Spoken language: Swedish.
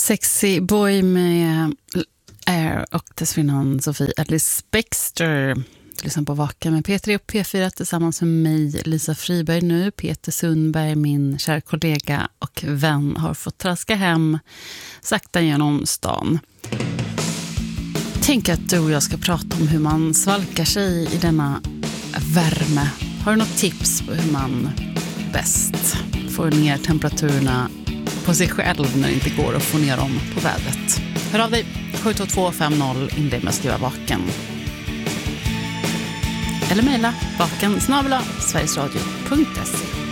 Sexy Boy med Air och dessförinnan Sofie Alice Bextor. Du lyssnar på Vaka med P3 och P4 tillsammans med mig, Lisa Friberg nu. Peter Sundberg, min kära kollega och vän, har fått traska hem sakta genom stan. Tänk att du och jag ska prata om hur man svalkar sig i denna värme. Har du något tips på hur man bäst får ner temperaturerna på sig själv när det inte går att få ner dem på vädret? Hör av dig, 72250, inled med att skriva Vaken. Eller mejla vaken@sverigesradio.se.